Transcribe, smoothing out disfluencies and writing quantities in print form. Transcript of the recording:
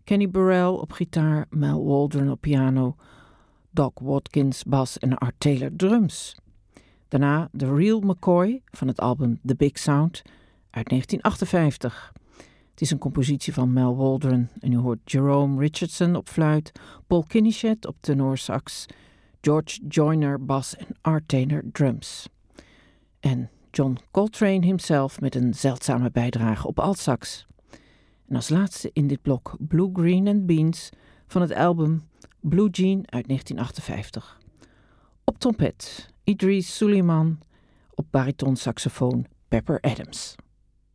Kenny Burrell op gitaar, Mel Waldron op piano, Doc Watkins bas en Art Taylor drums. Daarna The Real McCoy van het album The Big Sound uit 1958. Het is een compositie van Mel Waldron en u hoort Jerome Richardson op fluit, Paul Kinnishett op tenorsax, George Joyner bas en Art Taylor drums. En John Coltrane himself met een zeldzame bijdrage op altsax. En als laatste in dit blok Blue, Green and Beans van het album Blue Jean uit 1958. Op trompet Idris Suleiman, op baritonsaxofoon Pepper Adams.